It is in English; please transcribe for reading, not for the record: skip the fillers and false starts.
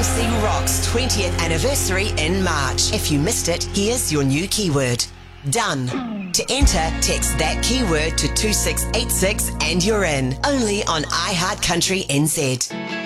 C Rock's 20th anniversary in March. If you missed it, here's your new keyword. Done. To enter, text that keyword to 2686 and you're in. Only on iHeart Country NZ.